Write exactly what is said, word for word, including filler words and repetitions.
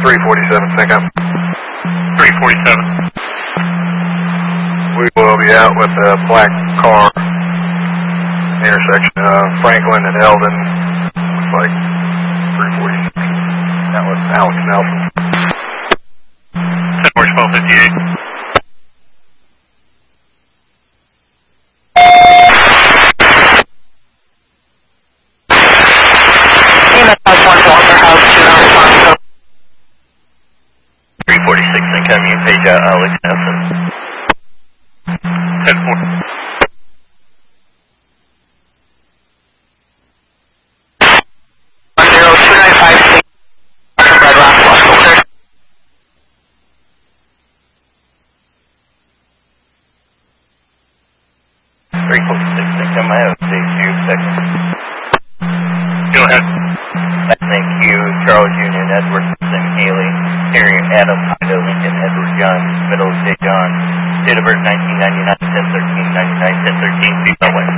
three forty-seven, pick up. three forty-seven. We will be out with a black car, intersection of Franklin and Eldon. Looks like three forty-six. That was Alex Nelson. ten four, twelve fifty-eight. three forty-six, incoming, page out, Alex Nelson. ten four. one zero two nine five six. Red Rock, Washington. three forty-six, incoming, I have stage two, second. Go ahead. Thank you, Charles Union, Edward, Sim Haley, Harry, Adam, Ido, Lincoln, Edward Young, Middle, J. John, date of birth nineteen ninety-nine, ten thirteen, ninety-nine, ten thirteen, please don't wait.